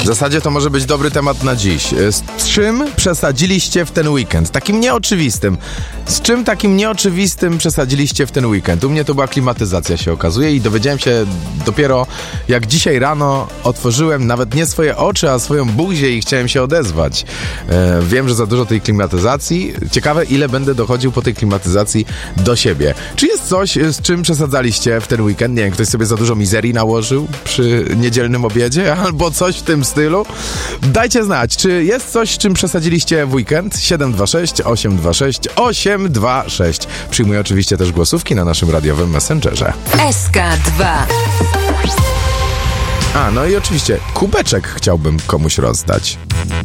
W zasadzie to może być dobry temat na dziś. Z czym przesadziliście w ten weekend? Takim nieoczywistym. Z czym takim nieoczywistym przesadziliście w ten weekend? U mnie to była klimatyzacja, się okazuje, i dowiedziałem się dopiero jak dzisiaj rano otworzyłem nawet nie swoje oczy, a swoją buzię i chciałem się odezwać. Wiem, że za dużo tej klimatyzacji. Ciekawe, ile będę dochodził po tej klimatyzacji do siebie. Czy jest coś, z czym przesadzaliście w ten weekend? Nie wiem, ktoś sobie za dużo mizerii nałożył przy niedzielnym obiedzie albo coś w tym stylu? Dajcie znać, czy jest coś, z czym przesadziliście w weekend? 726 826 826. Przyjmuję oczywiście też głosówki na naszym radiowym Messengerze. SK2. No i oczywiście kubeczek chciałbym komuś rozdać.